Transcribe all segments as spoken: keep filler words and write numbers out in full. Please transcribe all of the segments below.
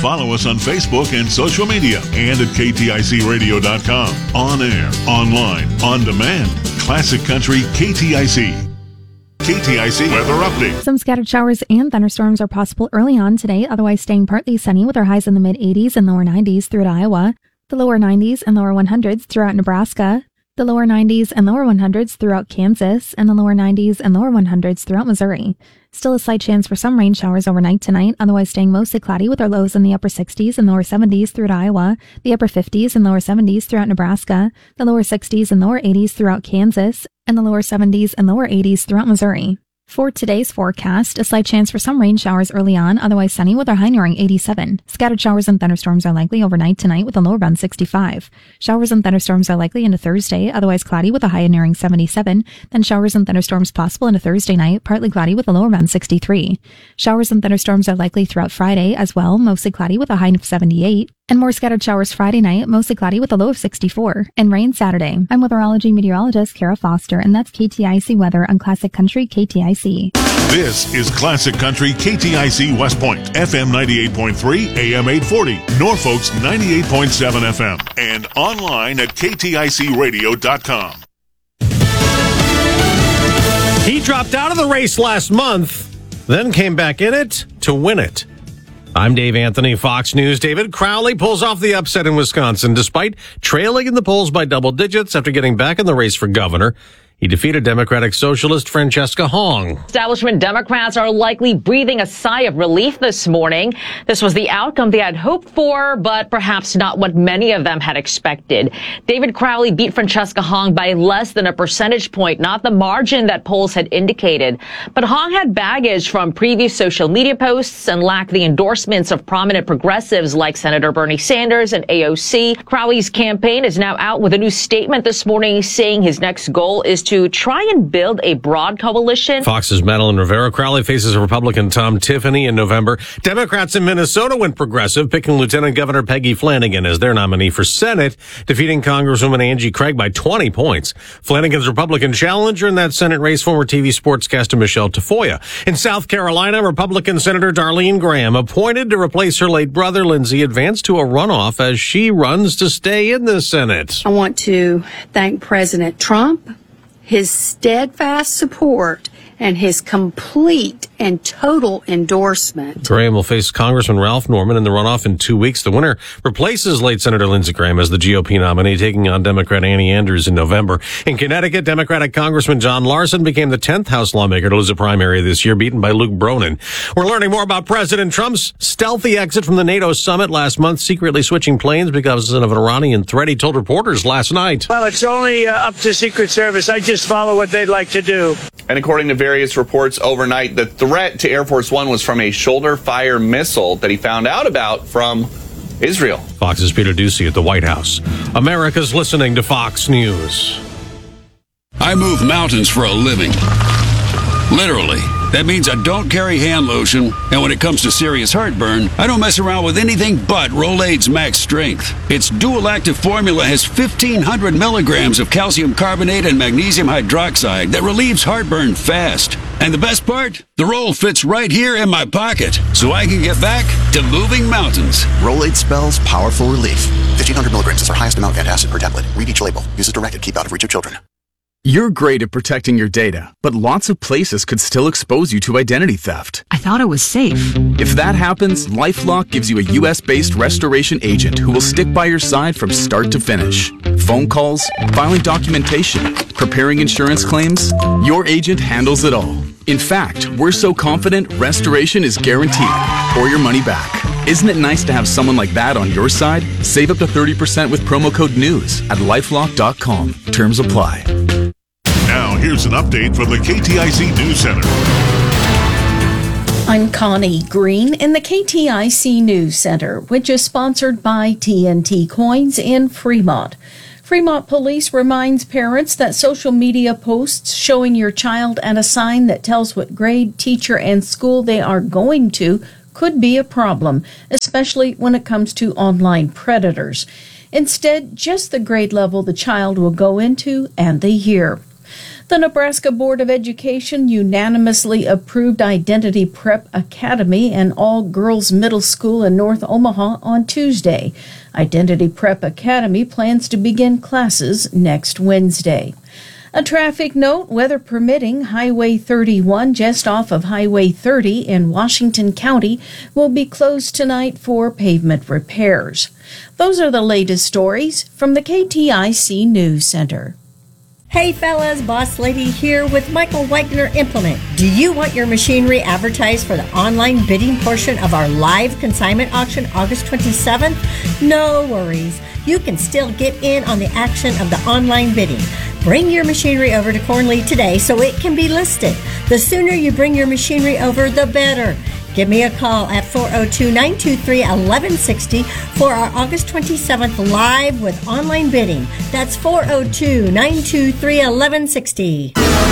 Follow us on Facebook and social media and at K T I C radio dot com. On air, online, on demand. Classic Country K T I C. K T I C weather update. Some scattered showers and thunderstorms are possible early on today, otherwise staying partly sunny with our highs in the mid eighties and lower nineties throughout Iowa, the lower nineties and lower hundreds throughout Nebraska, the lower nineties and lower hundreds throughout Kansas, and the lower nineties and lower hundreds throughout Missouri. Still a slight chance for some rain showers overnight tonight, otherwise staying mostly cloudy with our lows in the upper sixties and lower seventies throughout Iowa, the upper fifties and lower seventies throughout Nebraska, the lower sixties and lower eighties throughout Kansas, and the lower seventies and lower eighties throughout Missouri. For today's forecast, a slight chance for some rain showers early on, otherwise sunny with our high nearing eighty-seven. Scattered showers and thunderstorms are likely overnight tonight with a low around sixty-five. Showers and thunderstorms are likely into Thursday, otherwise cloudy with a high nearing seventy-seven. Then showers and thunderstorms possible into Thursday night, partly cloudy with a low around sixty-three. Showers and thunderstorms are likely throughout Friday as well, mostly cloudy with a high of seventy-eight. And more scattered showers Friday night, mostly cloudy with a low of sixty-four. And rain Saturday. I'm weatherology meteorologist Kara Foster, and that's K T I C weather on Classic Country K T I C. This is Classic Country K T I C West Point, F M ninety-eight point three, A M eight forty, Norfolk's ninety-eight point seven F M, and online at K T I C radio dot com. He dropped out of the race last month, then came back in it to win it. I'm Dave Anthony, Fox News. David Crowley pulls off the upset in Wisconsin despite trailing in the polls by double digits after getting back in the race for governor. He defeated Democratic Socialist Francesca Hong. Establishment Democrats are likely breathing a sigh of relief this morning. This was the outcome they had hoped for, but perhaps not what many of them had expected. David Crowley beat Francesca Hong by less than a percentage point, not the margin that polls had indicated. But Hong had baggage from previous social media posts and lacked the endorsements of prominent progressives like Senator Bernie Sanders and A O C. Crowley's campaign is now out with a new statement this morning saying his next goal is to try and build a broad coalition. Fox's Madeline Rivera. Crowley faces Republican Tom Tiffany in November. Democrats in Minnesota went progressive, picking Lieutenant Governor Peggy Flanagan as their nominee for Senate, defeating Congresswoman Angie Craig by twenty points. Flanagan's Republican challenger in that Senate race, former T V sportscaster Michelle Tafoya. In South Carolina, Republican Senator Darlene Graham, appointed to replace her late brother Lindsey, advanced to a runoff as she runs to stay in the Senate. I want to thank President Trump, his steadfast support, and his complete and total endorsement. Graham will face Congressman Ralph Norman in the runoff in two weeks. The winner replaces late Senator Lindsey Graham as the G O P nominee, taking on Democrat Annie Andrews in November. In Connecticut, Democratic Congressman John Larson became the tenth House lawmaker to lose a primary this year, beaten by Luke Bronin. We're learning more about President Trump's stealthy exit from the NATO summit last month, secretly switching planes because of an Iranian threat, he told reporters last night. Well, it's only uh, up to Secret Service. I just follow what they'd like to do. And according to various reports overnight, the threat to Air Force One was from a shoulder-fire missile that he found out about from Israel. Fox's Peter Ducey at the White House. America's listening to Fox News. I move mountains for a living. Literally. That means I don't carry hand lotion, and when it comes to serious heartburn, I don't mess around with anything but Rolaids Max Strength. Its dual-active formula has fifteen hundred milligrams of calcium carbonate and magnesium hydroxide that relieves heartburn fast. And the best part? The roll fits right here in my pocket, so I can get back to moving mountains. Rolaids spells powerful relief. fifteen hundred milligrams is our highest amount of antacid per tablet. Read each label. Use as directed. Keep out of reach of children. You're great at protecting your data, but lots of places could still expose you to identity theft. I thought it was safe. If that happens, LifeLock gives you a U S based restoration agent who will stick by your side from start to finish. Phone calls, filing documentation, preparing insurance claims, your agent handles it all. In fact, we're so confident restoration is guaranteed or your money back. Isn't it nice to have someone like that on your side? Save up to thirty percent with promo code NEWS at lifelock dot com. Terms apply. Now, here's an update from the K T I C News Center. I'm Connie Green in the K T I C News Center, which is sponsored by T N T Coins in Fremont. Fremont Police reminds parents that social media posts showing your child at a sign that tells what grade, teacher, and school they are going to could be a problem, especially when it comes to online predators. Instead, just the grade level the child will go into and the year. The Nebraska Board of Education unanimously approved Identity Prep Academy, an all-girls middle school in North Omaha, on Tuesday. Identity Prep Academy plans to begin classes next Wednesday. A traffic note, weather permitting, Highway thirty-one just off of Highway thirty in Washington County will be closed tonight for pavement repairs. Those are the latest stories from the K T I C News Center. Hey fellas, Boss Lady here with Michael Wagner Implement. Do you want your machinery advertised for the online bidding portion of our live consignment auction August twenty-seventh? No worries. You can still get in on the action of the online bidding. Bring your machinery over to Cornley today so it can be listed. The sooner you bring your machinery over, the better. Give me a call at four oh two, nine two three, one one six oh for our August twenty-seventh live with online bidding. That's four oh two, nine two three, one one six oh.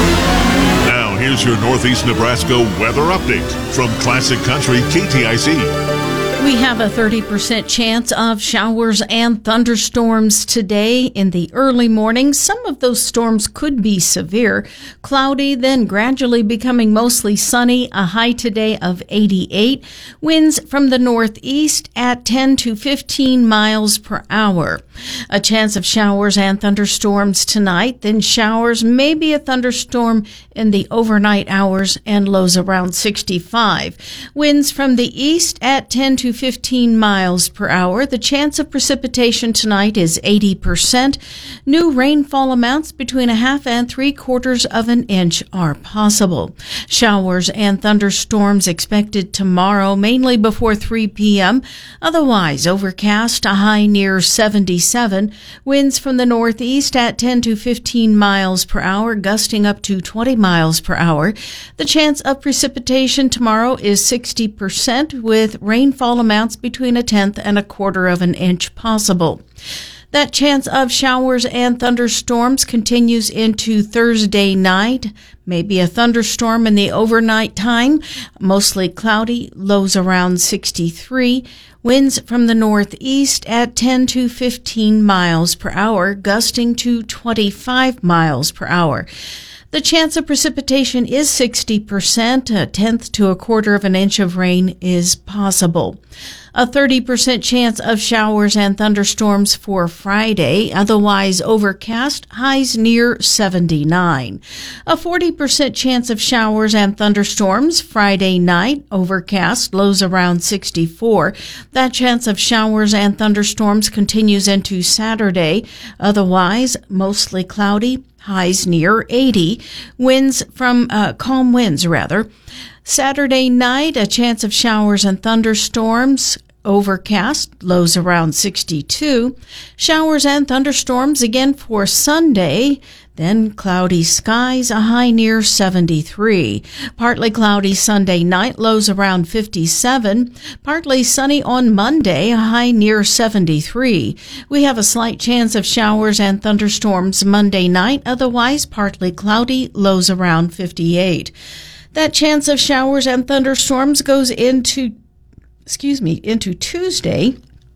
Now, here's your Northeast Nebraska weather update from Classic Country K T I C. We have a thirty percent chance of showers and thunderstorms today in the early morning. Some of those storms could be severe. Cloudy, then gradually becoming mostly sunny. A high today of eighty-eight. Winds from the northeast at ten to fifteen miles per hour. A chance of showers and thunderstorms tonight. Then showers, maybe a thunderstorm in the overnight hours, and lows around sixty-five. Winds from the east at ten to fifteen miles per hour. The chance of precipitation tonight is eighty percent. New rainfall amounts between a half and three quarters of an inch are possible. Showers and thunderstorms expected tomorrow, mainly before three p.m. Otherwise overcast, a high near seventy-seven. Winds from the northeast at ten to fifteen miles per hour, gusting up to twenty miles per hour. The chance of precipitation tomorrow is sixty percent, with rainfall amounts between a tenth and a quarter of an inch possible. That chance of showers and thunderstorms continues into Thursday night. Maybe a thunderstorm in the overnight time. Mostly cloudy, lows around sixty-three. Winds from the northeast at ten to fifteen miles per hour, gusting to twenty-five miles per hour. The chance of precipitation is sixty percent. A tenth to a quarter of an inch of rain is possible. A thirty percent chance of showers and thunderstorms for Friday, otherwise overcast, highs near seventy-nine. A forty percent chance of showers and thunderstorms Friday night, overcast, lows around sixty-four. That chance of showers and thunderstorms continues into Saturday, otherwise mostly cloudy, highs near eighty. Winds from, uh, calm winds rather. Saturday night, a chance of showers and thunderstorms, overcast, lows around sixty-two. Showers and thunderstorms again for Sunday, then cloudy skies, a high near seventy-three. Partly cloudy Sunday night, lows around fifty-seven. Partly sunny on Monday, a high near seventy-three. We have a slight chance of showers and thunderstorms Monday night, otherwise partly cloudy, lows around fifty-eight. That chance of showers and thunderstorms goes into, excuse me, into Tuesday.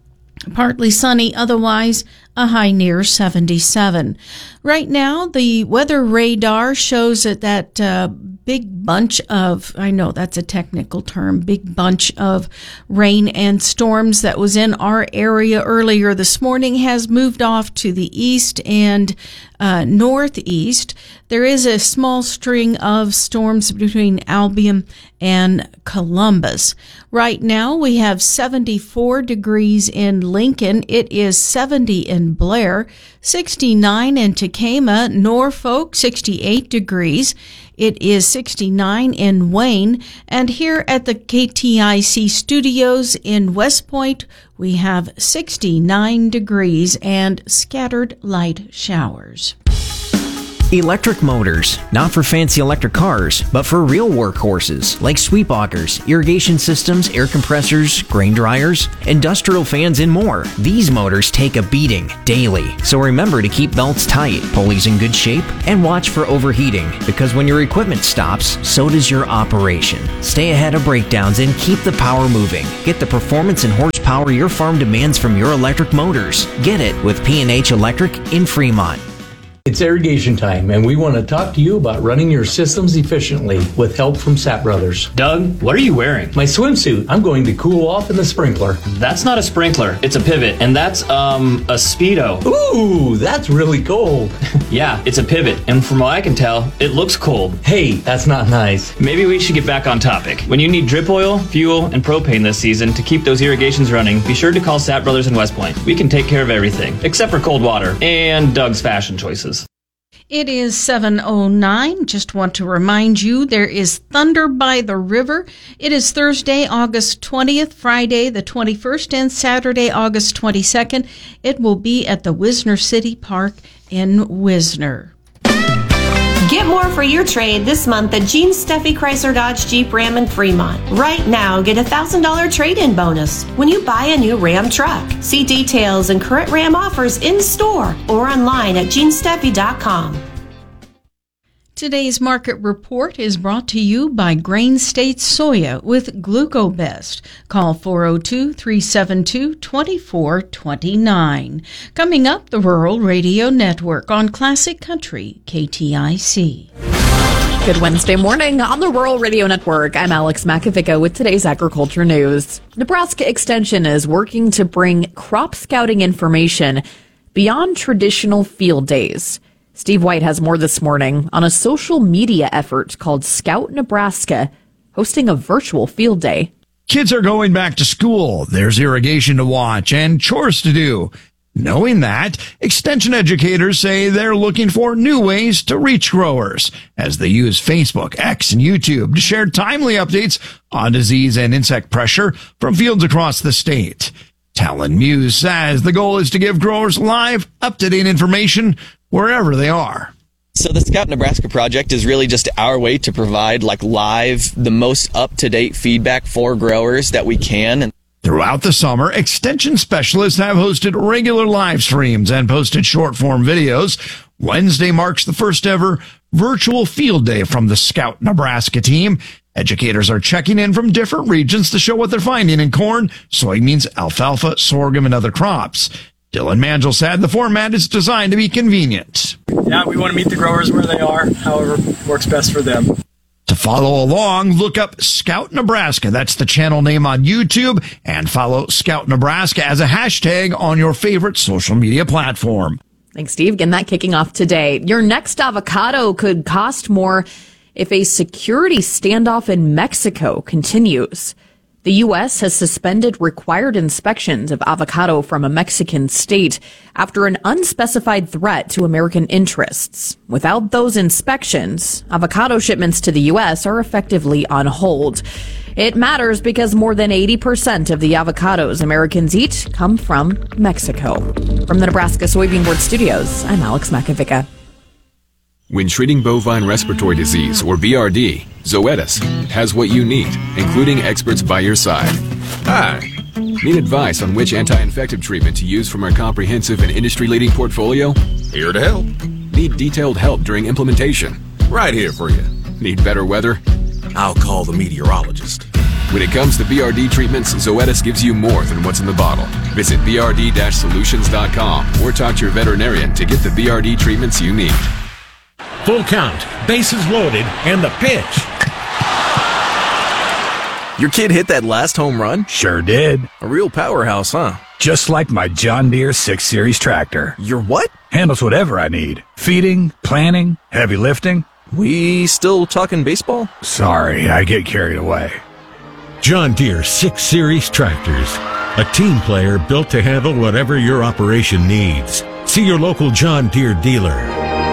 Partly sunny, otherwise a high near seventy-seven. Right now, the weather radar shows that that uh, big bunch of, I know that's a technical term, big bunch of rain and storms that was in our area earlier this morning has moved off to the east and uh, northeast. There is a small string of storms between Albion and Columbus. Right now, we have seventy-four degrees in Lincoln. It is seventy in Blair, sixty-nine in Tacoma, Norfolk, sixty-eight degrees. It is sixty-nine in Wayne. And here at the K T I C studios in West Point, we have sixty-nine degrees and scattered light showers. Electric motors, not for fancy electric cars, but for real workhorses like sweep augers, irrigation systems, air compressors, grain dryers, industrial fans, and more. These motors take a beating daily, so remember to keep belts tight, pulleys in good shape, and watch for overheating, because when your equipment stops, so does your operation. Stay ahead of breakdowns and keep the power moving. Get the performance and horsepower your farm demands from your electric motors. Get it with P and H Electric in Fremont. It's irrigation time, and we want to talk to you about running your systems efficiently with help from Sapp Brothers. Doug, what are you wearing? My swimsuit. I'm going to cool off in the sprinkler. That's not a sprinkler. It's a pivot, and that's, um, a Speedo. Ooh, that's really cold. Yeah, it's a pivot, and from what I can tell, it looks cold. Hey, that's not nice. Maybe we should get back on topic. When you need drip oil, fuel, and propane this season to keep those irrigations running, be sure to call Sapp Brothers in West Point. We can take care of everything, except for cold water and Doug's fashion choices. It is seven oh nine. Just want to remind you there is Thunder by the River. It is Thursday, August twentieth, Friday the twenty-first, and Saturday, August twenty-second. It will be at the Wisner City Park in Wisner. Get more for your trade this month at Gene Steffi Chrysler Dodge Jeep Ram in Fremont. Right now, get a one thousand dollars trade-in bonus when you buy a new Ram truck. See details and current Ram offers in store or online at gene steffi dot com. Today's market report is brought to you by Grain State Soya with GlucoBest. Call four oh two, three seven two, two four two nine. Coming up, the Rural Radio Network on Classic Country, K T I C. Good Wednesday morning on the Rural Radio Network. I'm Alex Makovica with today's agriculture news. Nebraska Extension is working to bring crop scouting information beyond traditional field days. Steve White has more this morning on a social media effort called Scout Nebraska, hosting a virtual field day. Kids are going back to school. There's irrigation to watch and chores to do. Knowing that, extension educators say they're looking for new ways to reach growers as they use Facebook, X, and YouTube to share timely updates on disease and insect pressure from fields across the state. Talon Muse says the goal is to give growers live, up-to-date information wherever they are. So the Scout Nebraska project is really just our way to provide like live, the most up-to-date feedback for growers that we can. Throughout the summer, extension specialists have hosted regular live streams and posted short-form videos. Wednesday marks the first ever virtual field day from the Scout Nebraska team. Educators are checking in from different regions to show what they're finding in corn, soybeans, alfalfa, sorghum, and other crops. Dylan Mangel said the format is designed to be convenient. Yeah, we want to meet the growers where they are, however works best for them. To follow along, look up Scout Nebraska. That's the channel name on YouTube, and follow Scout Nebraska as a hashtag on your favorite social media platform. Thanks, Steve. Getting that kicking off today. Your next avocado could cost more if a security standoff in Mexico continues. The U S has suspended required inspections of avocado from a Mexican state after an unspecified threat to American interests. Without those inspections, avocado shipments to the U S are effectively on hold. It matters because more than eighty percent of the avocados Americans eat come from Mexico. From the Nebraska Soybean Board Studios, I'm Alex Makovica. When treating bovine respiratory disease, or B R D, Zoetis has what you need, including experts by your side. Hi. Need advice on which anti-infective treatment to use from our comprehensive and industry-leading portfolio? Here to help. Need detailed help during implementation? Right here for you. Need better weather? I'll call the meteorologist. When it comes to B R D treatments, Zoetis gives you more than what's in the bottle. Visit b r d dash solutions dot com or talk to your veterinarian to get the B R D treatments you need. Full count, bases loaded, and the pitch. Your kid hit that last home run? Sure did. A real powerhouse, huh? Just like my John Deere six series tractor. Your what? Handles whatever I need. Feeding, planting, heavy lifting. We still talking baseball? Sorry, I get carried away. John Deere six series tractors. A team player built to handle whatever your operation needs. See your local John Deere dealer.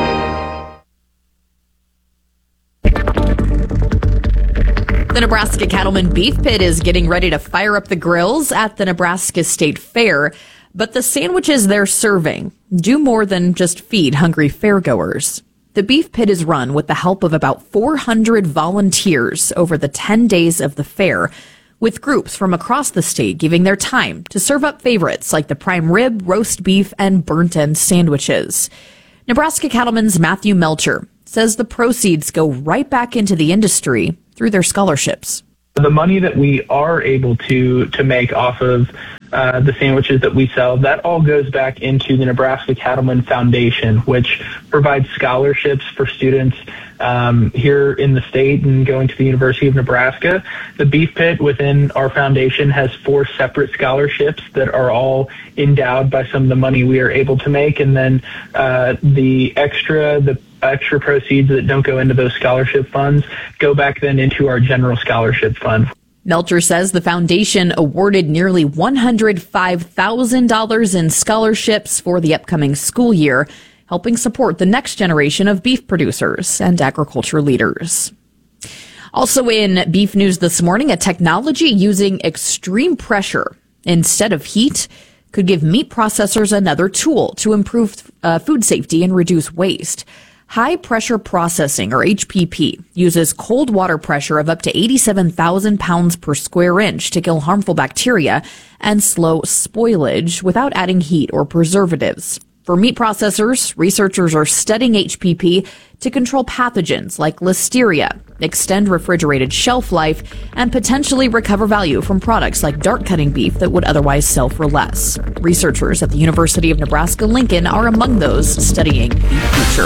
The Nebraska Cattleman Beef Pit is getting ready to fire up the grills at the Nebraska State Fair, but the sandwiches they're serving do more than just feed hungry fairgoers. The Beef Pit is run with the help of about four hundred volunteers over the ten days of the fair, with groups from across the state giving their time to serve up favorites like the prime rib, roast beef, and burnt end sandwiches. Nebraska Cattleman's Matthew Melcher says the proceeds go right back into the industry through their scholarships. The money that we are able to to make off of uh, the sandwiches that we sell, that all goes back into the Nebraska Cattlemen Foundation, which provides scholarships for students um, here in the state and going to the University of Nebraska. The Beef Pit within our foundation has four separate scholarships that are all endowed by some of the money we are able to make, and then uh, the extra, the extra proceeds that don't go into those scholarship funds go back then into our general scholarship fund. Melcher says the foundation awarded nearly one hundred five thousand dollars in scholarships for the upcoming school year, helping support the next generation of beef producers and agriculture leaders. Also in beef news this morning, a technology using extreme pressure instead of heat could give meat processors another tool to improve uh, food safety and reduce waste. High pressure processing, or H P P, uses cold water pressure of up to eighty-seven thousand pounds per square inch to kill harmful bacteria and slow spoilage without adding heat or preservatives. For meat processors, researchers are studying H P P to control pathogens like Listeria, extend refrigerated shelf life, and potentially recover value from products like dart cutting beef that would otherwise sell for less. Researchers at the University of Nebraska-Lincoln are among those studying beef future.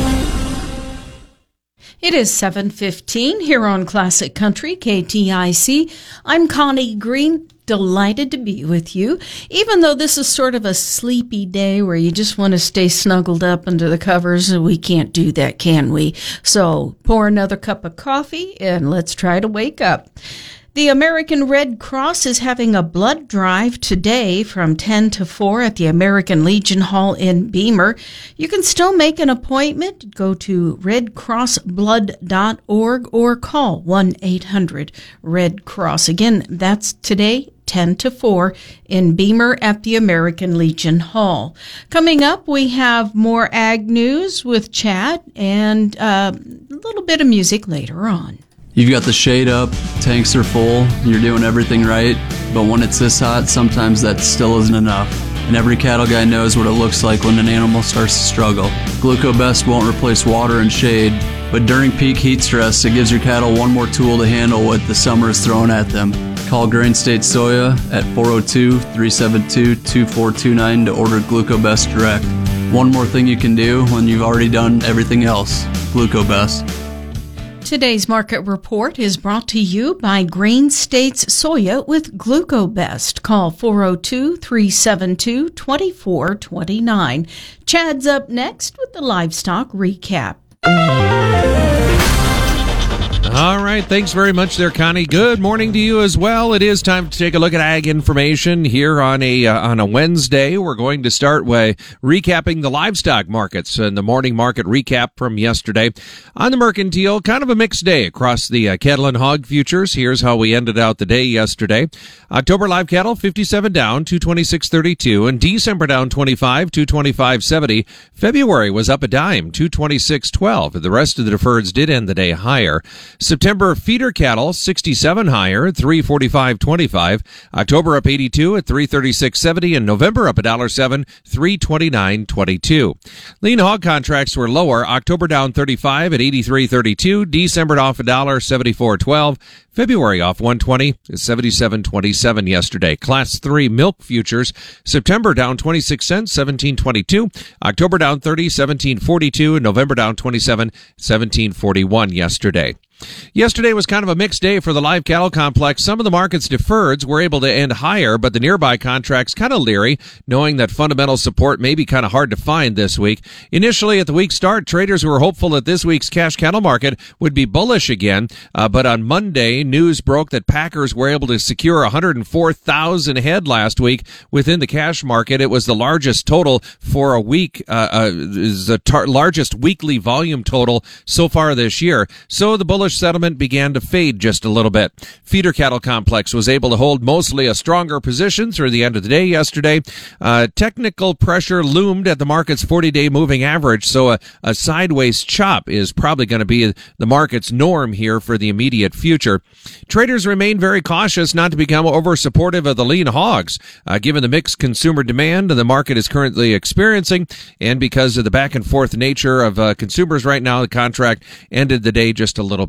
It is seven fifteen here on Classic Country, K T I C. I'm Connie Green, delighted to be with you. Even though this is sort of a sleepy day where you just want to stay snuggled up under the covers, we can't do that, can we? So pour another cup of coffee and let's try to wake up. The American Red Cross is having a blood drive today from ten to four at the American Legion Hall in Beamer. You can still make an appointment. Go to red cross blood dot org or call one eight hundred red cross. Again, that's today, ten to four in Beamer at the American Legion Hall. Coming up, we have more ag news with Chad and uh, a little bit of music later on. You've got the shade up, tanks are full, you're doing everything right, but when it's this hot, sometimes that still isn't enough. And every cattle guy knows what it looks like when an animal starts to struggle. Glucobest won't replace water and shade, but during peak heat stress, it gives your cattle one more tool to handle what the summer is throwing at them. Call Grain State Soya at four oh two, three seven two, two four two nine to order Glucobest direct. One more thing you can do when you've already done everything else. Glucobest. Today's market report is brought to you by Grain States Soya with Glucobest. Call four oh two, three seven two, two four two nine. Chad's up next with the livestock recap. All right. Thanks very much there, Connie. Good morning to you as well. It is time to take a look at ag information here on a uh, on a Wednesday. We're going to start by recapping the livestock markets and the morning market recap from yesterday. On the mercantile, kind of a mixed day across the uh, cattle and hog futures. Here's how we ended out the day yesterday. October live cattle, fifty-seven down, two twenty-six thirty-two, and December down twenty-five, two twenty-five seventy. February was up a dime, two twenty-six twelve. The rest of the deferreds did end the day higher. September feeder cattle, sixty-seven higher, three forty-five twenty-five. October up eighty-two at three thirty-six seventy, and November up one dollar and seven cents, three twenty-nine twenty-two. Lean hog contracts were lower. October down thirty-five at eighty-three thirty-two. December off one dollar and seventy-four cents twelve. February off one twenty, seventy-seven twenty-seven yesterday. Class three milk futures, September down twenty-six cents, seventeen twenty-two. October down thirty, seventeen forty-two, and November down twenty-seven, seventeen forty-one yesterday. Yesterday was kind of a mixed day for the live cattle complex. Some of the market's deferreds were able to end higher, but the nearby contracts kind of leery, knowing that fundamental support may be kind of hard to find this week. Initially, at the week start, traders were hopeful that this week's cash cattle market would be bullish again, uh, but on Monday, news broke that packers were able to secure one hundred four thousand head last week within the cash market. It was the largest total for a week, uh, uh is the tar- largest weekly volume total so far this year. So the bullish settlement began to fade just a little bit. Feeder cattle complex was able to hold mostly a stronger position through the end of the day yesterday. Uh, technical pressure loomed at the market's forty-day moving average, so a, a sideways chop is probably going to be the market's norm here for the immediate future. Traders remain very cautious not to become over-supportive of the lean hogs, uh, given the mixed consumer demand the market is currently experiencing, and because of the back-and-forth nature of uh, consumers right now, the contract ended the day just a little bit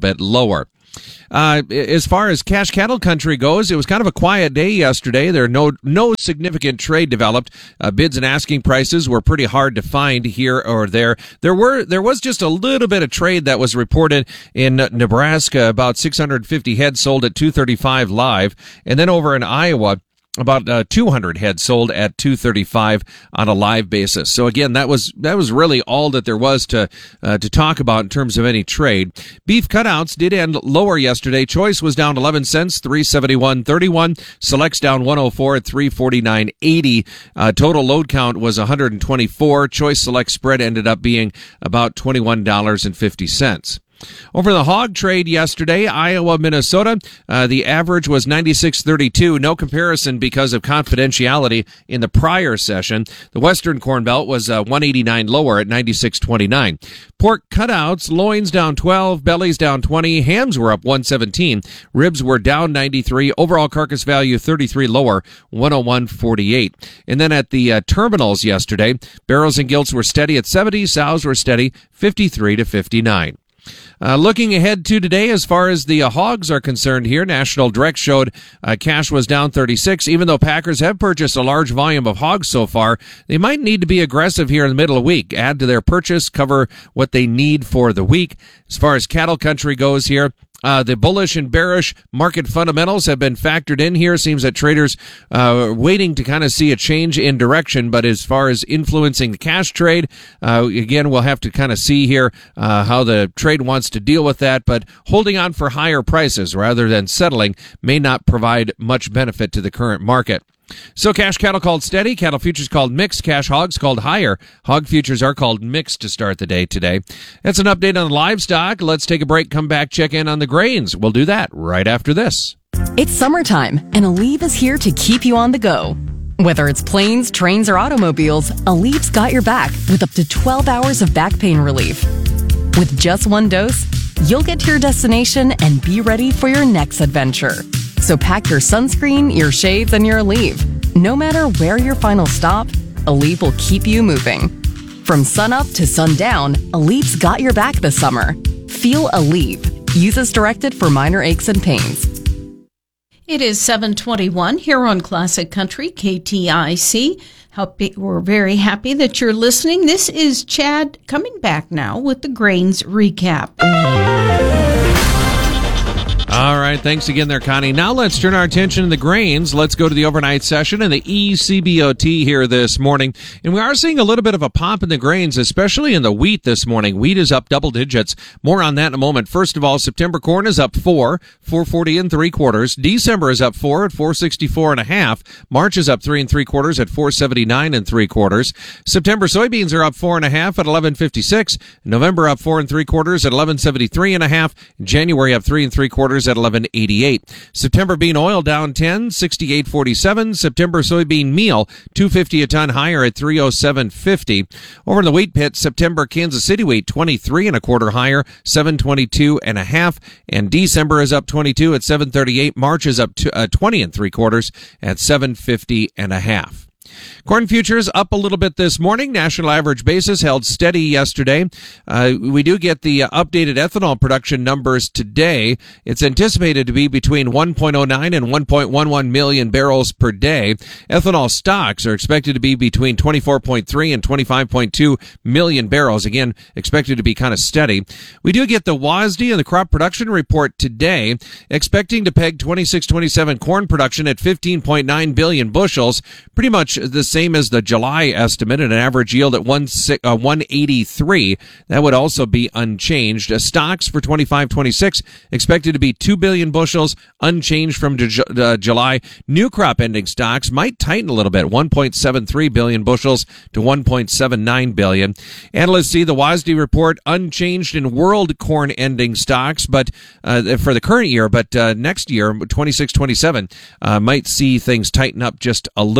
bit lower. Uh, as far as cash cattle country goes, it was kind of a quiet day yesterday. There are no no significant trade developed. Uh, bids and asking prices were pretty hard to find here or there. There were there was just a little bit of trade that was reported in Nebraska. About six hundred fifty head sold at two thirty-five live, and then over in Iowa, about uh, two hundred head sold at two thirty-five on a live basis. So again, that was that was really all that there was to uh, to talk about in terms of any trade. Beef cutouts did end lower yesterday. Choice was down eleven cents, three seventy-one thirty-one. Select's down one oh four at three forty-nine eighty. Uh, total load count was one hundred twenty-four. Choice Select spread ended up being about twenty-one dollars and fifty cents. Over the hog trade yesterday, Iowa, Minnesota, uh, the average was ninety-six thirty-two. No comparison because of confidentiality in the prior session. The Western Corn Belt was uh, one eighty-nine lower at ninety-six twenty-nine. Pork cutouts, loins down twelve, bellies down twenty, hams were up one seventeen, ribs were down ninety-three, overall carcass value thirty-three lower, one oh one forty-eight. And then at the uh, terminals yesterday, barrels and gilts were steady at seventy, sows were steady fifty-three to fifty-nine. Uh, looking ahead to today, as far as the uh, hogs are concerned here, National Direct showed uh, cash was down thirty-six. Even though packers have purchased a large volume of hogs so far, they might need to be aggressive here in the middle of the week. Add to their purchase, cover what they need for the week. As far as cattle country goes here, Uh, the bullish and bearish market fundamentals have been factored in here. Seems that traders uh, waiting to kind of see a change in direction, but as far as influencing the cash trade, uh, again, we'll have to kind of see here uh, how the trade wants to deal with that, but holding on for higher prices rather than settling may not provide much benefit to the current market. So cash cattle called steady, cattle futures called mixed, cash hogs called higher. Hog futures are called mixed to start the day today. That's an update on the livestock. Let's take a break, come back, check in on the grains. We'll do that right after this. It's summertime, and Aleve is here to keep you on the go. Whether it's planes, trains, or automobiles, Aleve's got your back with up to twelve hours of back pain relief. With just one dose, you'll get to your destination and be ready for your next adventure. So pack your sunscreen, your shades, and your Aleve. No matter where your final stop, Aleve will keep you moving. From sunup to sundown, Aleve's got your back this summer. Feel Aleve. Use as directed for minor aches and pains. It is seven twenty-one here on Classic Country, K T I C. Happy, we're very happy that you're listening. This is Chad coming back now with the Grains Recap. All right, thanks again there, Connie. Now let's turn our attention to the grains. Let's go to the overnight session and the E C B O T here this morning. And we are seeing a little bit of a pop in the grains, especially in the wheat this morning. Wheat is up double digits. More on that in a moment. First of all, September corn is up four, four forty and three quarters. December is up four at four sixty-four and a half. March is up three and three quarters at four seventy-nine and three quarters. September soybeans are up four and a half at eleven fifty-six. November up four and three quarters at eleven seventy-three and a half. January up three and three quarters at eleven eighty-eight. September bean oil down ten, sixty-eight forty-seven. September soybean meal two fifty a ton higher at three oh seven fifty. Over in the wheat pit, September Kansas City wheat twenty-three and a quarter higher, seven twenty-two and a half. And December is up twenty-two at seven thirty-eight. March is up to, uh, twenty and three quarters at seven fifty and a half. Corn futures up a little bit this morning. National average basis held steady yesterday. Uh, we do get the uh, updated ethanol production numbers today. It's anticipated to be between one point oh nine and one point one one million barrels per day. Ethanol stocks are expected to be between twenty-four point three and twenty-five point two million barrels. Again, expected to be kind of steady. We do get the W A S D and the crop production report today, expecting to peg twenty-six twenty-seven corn production at fifteen point nine billion bushels, pretty much the same as the July estimate, at an average yield at one eighty-three. That would also be unchanged. Uh, stocks for twenty-five twenty-six expected to be two billion bushels, unchanged from uh, July. New crop ending stocks might tighten a little bit, one point seven three billion bushels to one point seven nine billion. Analysts see the W A S D report unchanged in world corn ending stocks, but uh, for the current year, but uh, next year, twenty-six twenty-seven, uh, might see things tighten up just a little bit.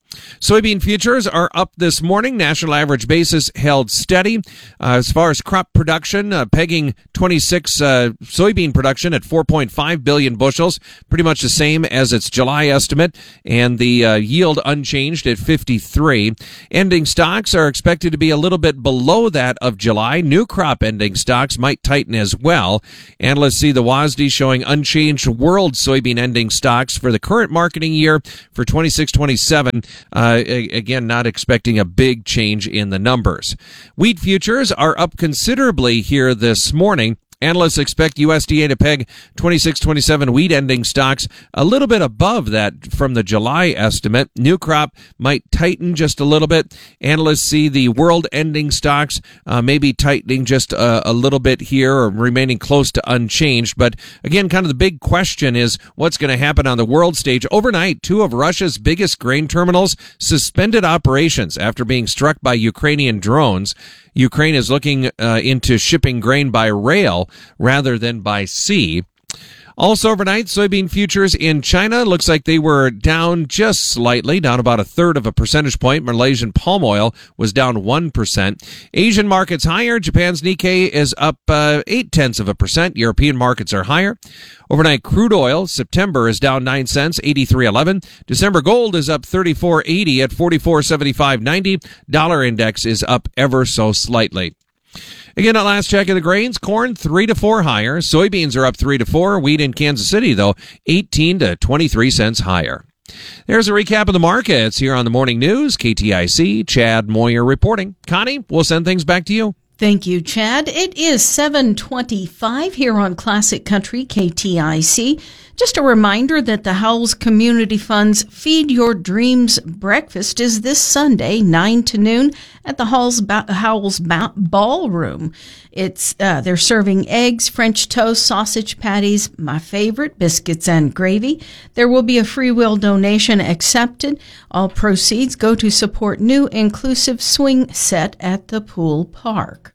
Soybean futures are up this morning. National average basis held steady. Uh, as far as crop production, uh, pegging twenty-six uh, soybean production at four point five billion bushels, pretty much the same as its July estimate, and the uh, yield unchanged at fifty-three. Ending stocks are expected to be a little bit below that of July. New crop ending stocks might tighten as well. Analysts see the W A S D showing unchanged world soybean ending stocks for the current marketing year for twenty-six twenty-seven. Uh, again, not expecting a big change in the numbers. Wheat futures are up considerably here this morning. Analysts expect U S D A to peg twenty-six twenty-seven wheat ending stocks a little bit above that from the July estimate. New crop might tighten just a little bit. Analysts see the world ending stocks uh, maybe tightening just a, a little bit here or remaining close to unchanged. But again, kind of the big question is what's going to happen on the world stage. Overnight, two of Russia's biggest grain terminals suspended operations after being struck by Ukrainian drones. Ukraine is looking uh, into shipping grain by rail rather than by sea. Also overnight, soybean futures in China looks like they were down just slightly, down about a third of a percentage point. Malaysian palm oil was down one percent. Asian markets higher. Japan's Nikkei is up uh, eight tenths of a percent. European markets are higher. Overnight crude oil, September is down nine cents, eighty-three eleven. December gold is up thirty-four eighty at forty-four seventy-five ninety. Dollar index is up ever so slightly. Again, at last check of the grains, corn three to four higher. Soybeans are up three to four. Wheat in Kansas City, though, eighteen to twenty-three cents higher. There's a recap of the markets here on the Morning News. K T I C, Chad Moyer reporting. Connie, we'll send things back to you. Thank you, Chad. It is seven twenty-five here on Classic Country K T I C. Just a reminder that the Howells Community Fund's Feed Your Dreams Breakfast is this Sunday, nine to noon, at the Howells, ba- Howells ba- Ballroom. It's uh, they're serving eggs, French toast, sausage patties, my favorite, biscuits and gravy. There will be a free will donation accepted. All proceeds go to support new inclusive swing set at the pool park.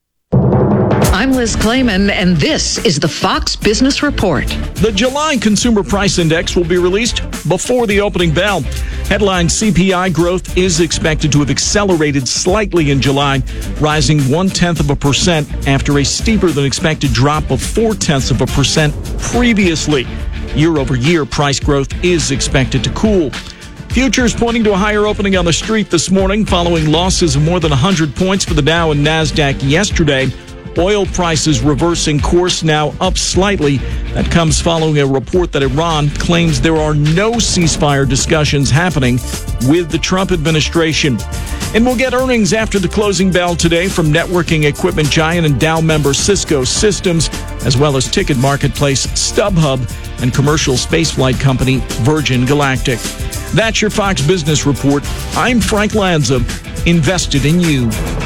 I'm Liz Clayman, and this is the Fox Business Report. The July Consumer Price Index will be released before the opening bell. Headline C P I growth is expected to have accelerated slightly in July, rising one-tenth of a percent after a steeper than expected drop of four-tenths of a percent previously. Year-over-year price growth is expected to cool. Futures pointing to a higher opening on the street this morning following losses of more than one hundred points for the Dow and NASDAQ yesterday. Oil prices reversing course, now up slightly. That comes following a report that Iran claims there are no ceasefire discussions happening with the Trump administration. And we'll get earnings after the closing bell today from networking equipment giant and Dow member Cisco Systems, as well as ticket marketplace StubHub and commercial spaceflight company Virgin Galactic. That's your Fox Business Report. I'm Frank Lanza, invested in you.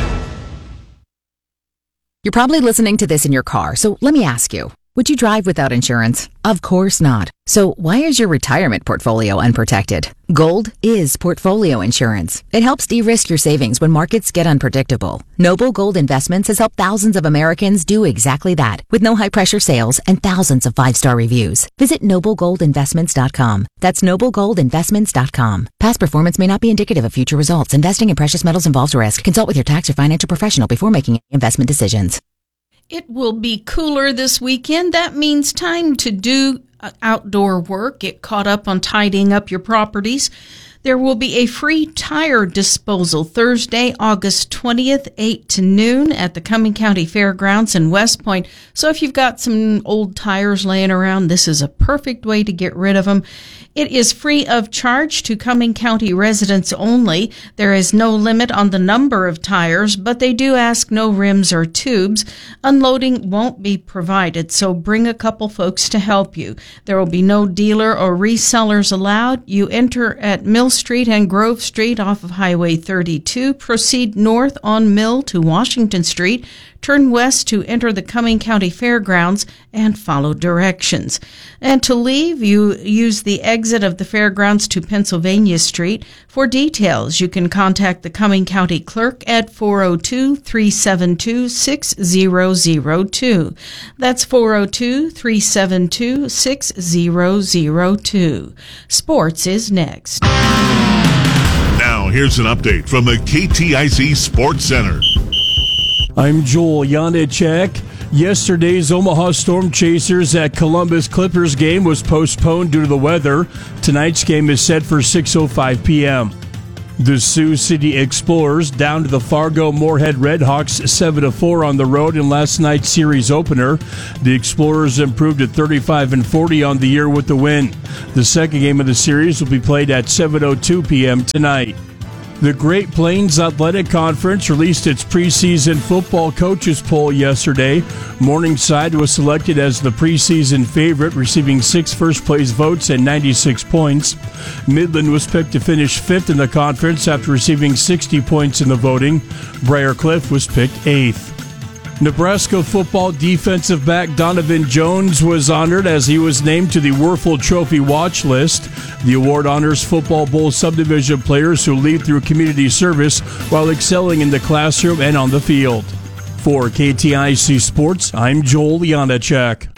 You're probably listening to this in your car, so let me ask you, would you drive without insurance? Of course not. So why is your retirement portfolio unprotected? Gold is portfolio insurance. It helps de-risk your savings when markets get unpredictable. Noble Gold Investments has helped thousands of Americans do exactly that, with no high-pressure sales and thousands of five-star reviews. Visit noble gold investments dot com. That's noble gold investments dot com. Past performance may not be indicative of future results. Investing in precious metals involves risk. Consult with your tax or financial professional before making investment decisions. It will be cooler this weekend. That means time to do outdoor work. Get caught up on tidying up your properties. There will be a free tire disposal Thursday, August twentieth, eight to noon at the Cumming County Fairgrounds in West Point. So if you've got some old tires laying around, this is a perfect way to get rid of them. It is free of charge to Cumming County residents only. There is no limit on the number of tires, but they do ask no rims or tubes. Unloading won't be provided, so bring a couple folks to help you. There will be no dealer or resellers allowed. You enter at Mill Street and Grove Street off of Highway thirty-two. Proceed north on Mill to Washington Street. Turn west to enter the Cumming County Fairgrounds and follow directions. And to leave, you use the exit of the fairgrounds to Pennsylvania Street. For details, you can contact the Cumming County Clerk at four oh two, three seven two, six oh oh two. That's four oh two, three seven two, six oh oh two. Sports is next. Now, here's an update from the K T I C Sports Center. I'm Joel Janacek. Yesterday's Omaha Storm Chasers at Columbus Clippers game was postponed due to the weather. Tonight's game is set for six oh five p.m. The Sioux City Explorers down to the Fargo Moorhead Redhawks seven to four on the road in last night's series opener. The Explorers improved to thirty-five and forty on the year with the win. The second game of the series will be played at seven oh two p.m. tonight. The Great Plains Athletic Conference released its preseason football coaches poll yesterday. Morningside was selected as the preseason favorite, receiving six first-place votes and ninety-six points. Midland was picked to finish fifth in the conference after receiving sixty points in the voting. Briar Cliff was picked eighth. Nebraska football defensive back Donovan Jones was honored as he was named to the Werfel Trophy watch list. The award honors Football Bowl subdivision players who lead through community service while excelling in the classroom and on the field. For K T I C Sports, I'm Joel Janacek.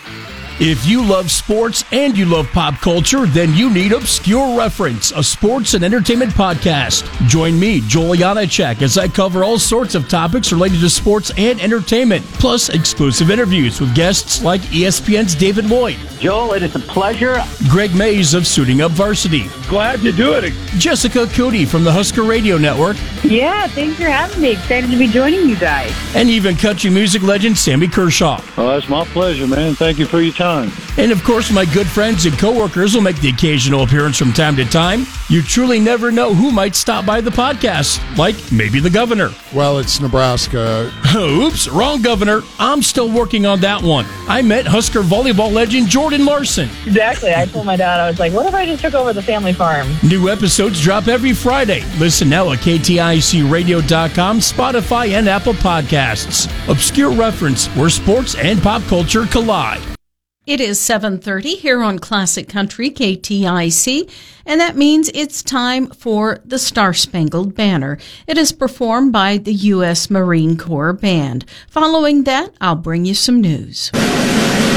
If you love sports and you love pop culture, then you need Obscure Reference, a sports and entertainment podcast. Join me, Joel Janacek, as I cover all sorts of topics related to sports and entertainment, plus exclusive interviews with guests like E S P N's David Lloyd. Joel, it is a pleasure. Greg Mays of Suiting Up Varsity. Glad to do it. Jessica Cootie from the Husker Radio Network. Yeah, thanks for having me. Excited to be joining you guys. And even country music legend Sammy Kershaw. Well, that's my pleasure, man. Thank you for your time. And of course, my good friends and coworkers will make the occasional appearance from time to time. You truly never know who might stop by the podcast, like maybe the governor. Well, it's Nebraska. Oops, wrong governor. I'm still working on that one. I met Husker volleyball legend Jordan Larson. Exactly. I told my dad, I was like, what if I just took over the family farm? New episodes drop every Friday. Listen now at K T I C radio dot com, Spotify, and Apple Podcasts. Obscure Reference, where sports and pop culture collide. It is seven thirty here on Classic Country K T I C, and that means it's time for the Star Spangled Banner. It is performed by the U S Marine Corps Band. Following that, I'll bring you some news.